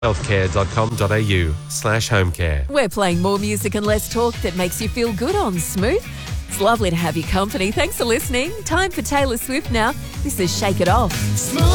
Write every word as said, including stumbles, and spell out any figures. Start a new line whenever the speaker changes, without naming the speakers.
healthcare.com.au slash home care.
We're playing more music and less talk that makes you feel good on Smooth. It's lovely to have your company. Thanks for listening. Time for Taylor Swift now. This is Shake It Off.